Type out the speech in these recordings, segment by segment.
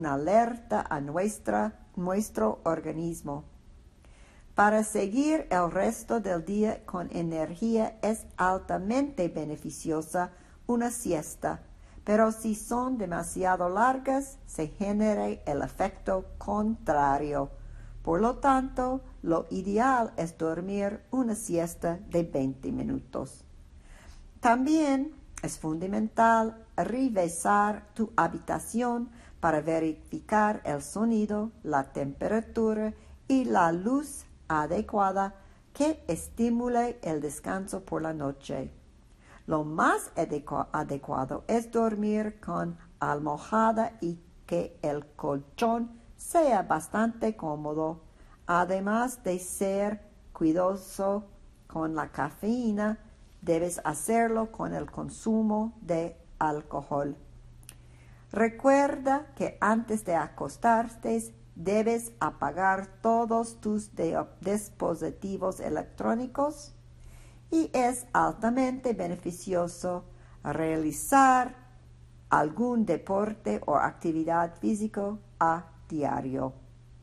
una alerta a nuestro organismo. Para seguir el resto del día con energía es altamente beneficiosa una siesta, pero si son demasiado largas se genera el efecto contrario. Por lo tanto, lo ideal es dormir una siesta de 20 minutos. También es fundamental revisar tu habitación para verificar el sonido, la temperatura y la luz adecuada que estimule el descanso por la noche. Lo más adecuado es dormir con almohada y que el colchón sea bastante cómodo, además de ser cuidadoso con la cafeína. Debes hacerlo con el consumo de alcohol. Recuerda que antes de acostarte debes apagar todos tus dispositivos electrónicos y es altamente beneficioso realizar algún deporte o actividad física a diario.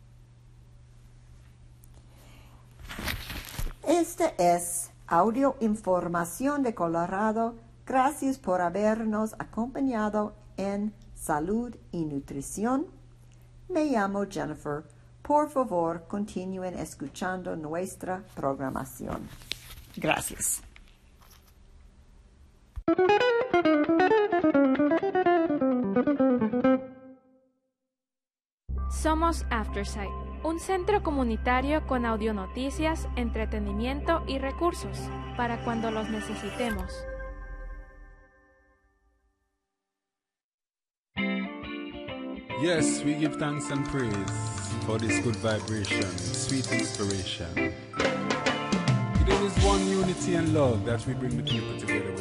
Este es Audio Información de Colorado. Gracias por habernos acompañado en Salud y Nutrición. Me llamo Jennifer. Por favor, continúen escuchando nuestra programación. Gracias. Somos Aftersight, un centro comunitario con audionoticias, entretenimiento y recursos para cuando los necesitemos. Yes, we give thanks and praise for this good vibration, sweet inspiration. There is one unity and love that we bring the people together with.